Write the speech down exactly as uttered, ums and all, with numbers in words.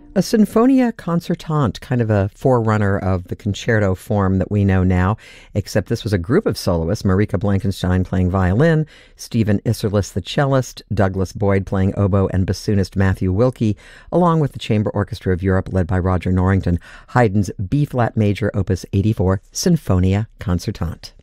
A sinfonia concertante, kind of a forerunner of the concerto form that we know now, except this was a group of soloists, Marika Blankenstein playing violin, Stephen Isserlis the cellist, Douglas Boyd playing oboe, and bassoonist Matthew Wilkie, along with the Chamber Orchestra of Europe led by Roger Norrington, Haydn's B-flat major opus eighty-four, Sinfonia Concertante.